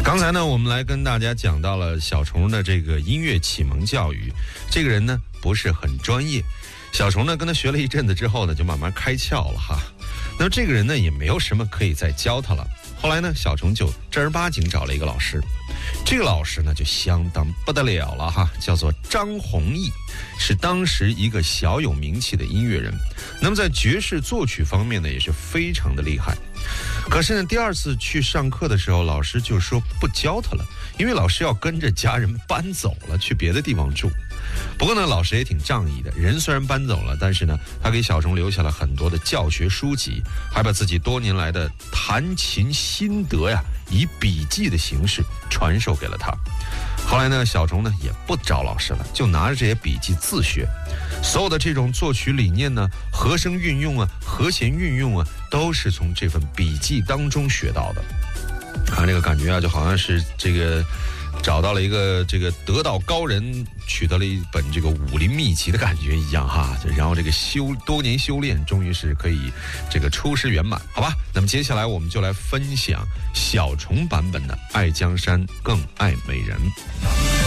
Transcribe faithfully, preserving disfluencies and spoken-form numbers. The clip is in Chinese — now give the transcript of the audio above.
刚才呢，我们来跟大家讲到了小虫的这个音乐启蒙教育。这个人呢不是很专业，小虫呢跟他学了一阵子之后呢，就慢慢开窍了哈。那么这个人呢也没有什么可以再教他了。后来呢，小虫就正儿八经找了一个老师，这个老师呢就相当不得了了哈，叫做张弘毅，是当时一个小有名气的音乐人。那么在爵士作曲方面呢，也是非常的厉害。可是呢，第二次去上课的时候，老师就说不教他了，因为老师要跟着家人搬走了，去别的地方住。不过呢，老师也挺仗义的，人虽然搬走了，但是呢，他给小虫留下了很多的教学书籍，还把自己多年来的弹琴心得呀，以笔记的形式传授给了他。后来呢，小虫呢也不找老师了，就拿着这些笔记自学。所有的这种作曲理念呢，和声运用啊，和弦运用啊，都是从这份笔记当中学到的。啊，这个感觉啊，就好像是这个找到了一个这个得道高人，取得了一本这个武林秘籍的感觉一样哈。然后这个修多年修炼，终于是可以这个出师圆满，好吧？那么接下来我们就来分享小虫版本的《爱江山更爱美人》。